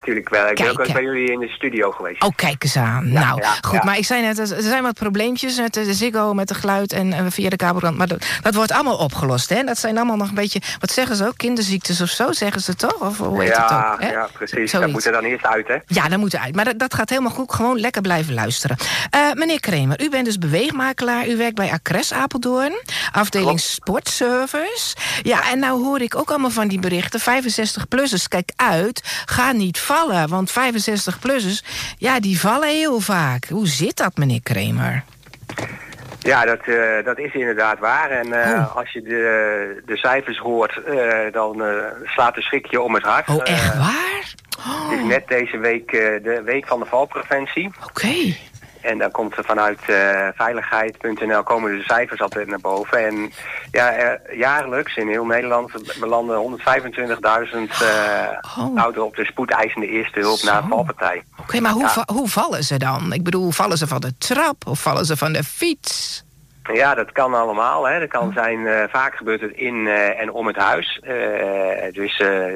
natuurlijk wel. Ik ben ook wel eens bij jullie in de studio geweest. Oh, kijk eens aan. Ja, nou, ja, goed, ja. maar ik zei net, er zijn wat probleempjes met de Ziggo, met de geluid en via de kabelrand. Maar dat wordt allemaal opgelost, hè? Dat zijn allemaal nog een beetje, wat zeggen ze ook, kinderziektes of zo, zeggen ze toch? Of hoe heet het ook? Hè? Ja, precies. Zoiets. Dat moet er dan eerst uit, hè? Ja, dat moet eruit. Maar dat gaat helemaal goed. Gewoon lekker blijven luisteren. Meneer Kremer, u bent dus beweegmakelaar. U werkt bij Acres Apeldoorn. Afdeling Sportservice. Ja, en nou hoor ik ook allemaal van die berichten. 65-plussers, kijk uit. Ga niet vallen. Want 65-plussers, ja, die vallen heel vaak. Hoe zit dat, meneer Kremer? Ja, dat is inderdaad waar. En als je de cijfers hoort, dan slaat de schrik je om het hart. Oh, echt waar? Oh. Het is net deze week de week van de valpreventie. Oké. En dan komt er vanuit veiligheid.nl komen de cijfers altijd naar boven. En ja, jaarlijks in heel Nederland belanden 125.000 ouderen op de spoedeisende eerste hulp na een valpartij. Oké, maar hoe vallen ze dan? Ik bedoel, vallen ze van de trap of vallen ze van de fiets? Ja, dat kan allemaal. Hè. Dat kan zijn, vaak gebeurt het in en om het huis. Dus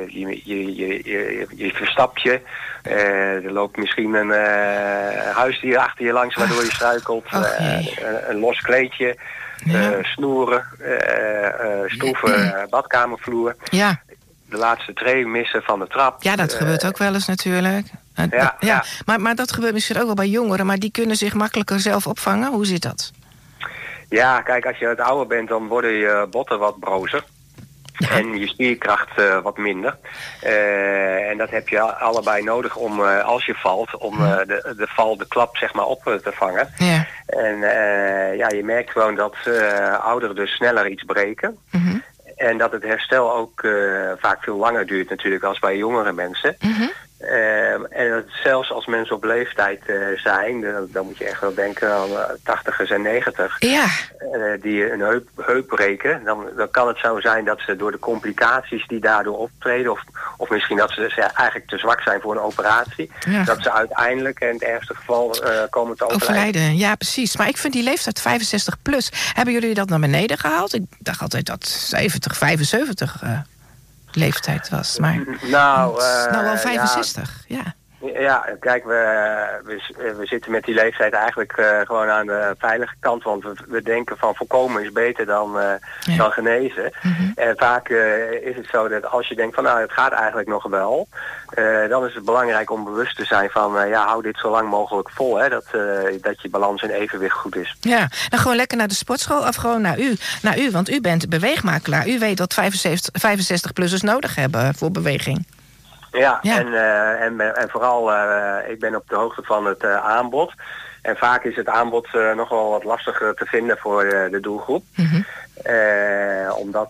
je verstapt je. Er loopt misschien een huisdier achter je langs waardoor je struikelt. Een los kleedje. Snoeren. Stroeven badkamervloer. Ja. De laatste tree missen van de trap. Ja, dat gebeurt ook wel eens natuurlijk. Ja. Maar dat gebeurt misschien ook wel bij jongeren. Maar die kunnen zich makkelijker zelf opvangen. Hoe zit dat? Ja, kijk, als je wat ouder bent, dan worden je botten wat brozer. Ja. En je spierkracht wat minder. En dat heb je allebei nodig om, als je valt, om de klap zeg maar op te vangen. Ja. En je merkt gewoon dat ouderen dus sneller iets breken. Mm-hmm. En dat het herstel ook vaak veel langer duurt natuurlijk als bij jongere mensen. Mm-hmm. En dat zelfs als mensen op leeftijd zijn, dan moet je echt wel denken aan 80ers en 90. Ja. Die een heup breken, dan kan het zo zijn dat ze door de complicaties die daardoor optreden, of misschien dat ze eigenlijk te zwak zijn voor een operatie, dat ze uiteindelijk in het ergste geval komen te overlijden. Ja, precies. Maar ik vind die leeftijd 65 plus, hebben jullie dat naar beneden gehaald? Ik dacht altijd dat 70, 75... leeftijd was, maar nou wel 65, ja. Ja, kijk, we zitten met die leeftijd eigenlijk gewoon aan de veilige kant, want we denken van voorkomen is beter dan genezen. Mm-hmm. En vaak is het zo dat als je denkt van het gaat eigenlijk nog wel, dan is het belangrijk om bewust te zijn van hou dit zo lang mogelijk vol, hè, dat je balans en evenwicht goed is. Ja, dan gewoon lekker naar de sportschool of gewoon naar u, want u bent beweegmakelaar. U weet dat 65-plussers nodig hebben voor beweging. Ja. En vooral, ik ben op de hoogte van het aanbod. En vaak is het aanbod nog wel wat lastiger te vinden voor de doelgroep. Mm-hmm. Omdat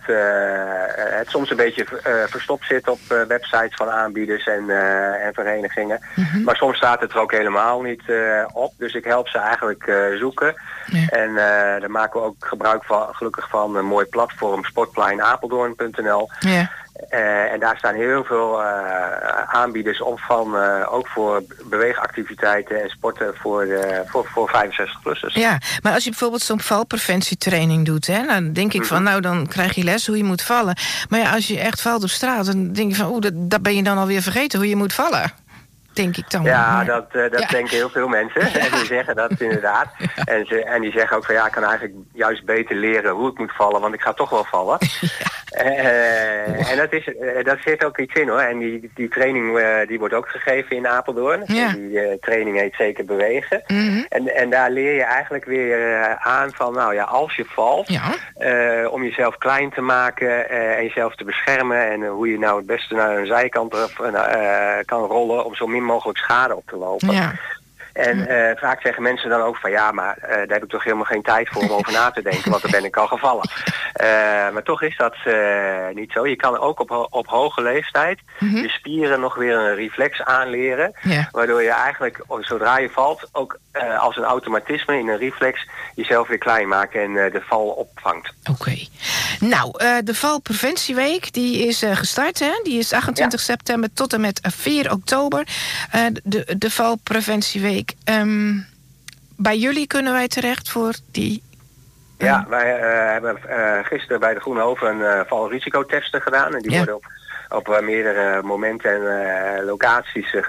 het soms een beetje verstopt zit op websites van aanbieders en verenigingen. Mm-hmm. Maar soms staat het er ook helemaal niet op. Dus ik help ze eigenlijk zoeken. Ja. En daar maken we ook gebruik gelukkig van een mooi platform, sportpleinapeldoorn.nl. Ja. En daar staan heel veel aanbieders op van, ook voor beweegactiviteiten en sporten voor 65-plussers. Ja, maar als je bijvoorbeeld zo'n valpreventietraining doet, hè, dan denk ik van, dan krijg je les hoe je moet vallen. Maar ja, als je echt valt op straat, dan denk je van, dat ben je dan alweer vergeten hoe je moet vallen. Denk ik dan. Ja, dat denken heel veel mensen. Ja. En die zeggen dat inderdaad. Ja. En die zeggen ook van ik kan eigenlijk juist beter leren hoe ik moet vallen, want ik ga toch wel vallen. Ja. En dat zit ook iets in hoor. En die training die wordt ook gegeven in Apeldoorn. Ja. Die training heet Zeker Bewegen. Mm-hmm. En daar leer je eigenlijk weer aan van als je valt, om jezelf klein te maken en jezelf te beschermen. En hoe je nou het beste naar een zijkant kan rollen om zo min mogelijk schade op te lopen. Ja. En vaak zeggen mensen dan ook van maar daar heb ik toch helemaal geen tijd voor om over na te denken, want dan ben ik al gevallen. Maar toch is dat niet zo. Je kan ook op hoge leeftijd je spieren nog weer een reflex aanleren, waardoor je eigenlijk, zodra je valt, ook als een automatisme in een reflex jezelf weer klein maakt en de val opvangt. Oké. Nou, de valpreventieweek die is gestart, hè? Die is 28 september tot en met 4 oktober. De valpreventieweek. Bij jullie kunnen wij terecht voor die... Ja, wij hebben gisteren bij de Groene Hoven een valrisicotesten gedaan. En die worden op meerdere momenten en locaties